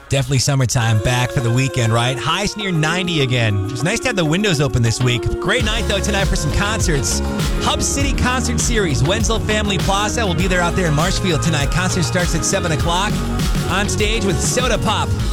Definitely summertime back for the weekend, right? Highs near 90 again. It's nice to have the windows open this week. Great night, though, tonight for some concerts. Hub City Concert Series, Wenzel Family Plaza. We'll be there out there in Marshfield tonight. Concert starts at 7 o'clock. On stage with Soda Pop.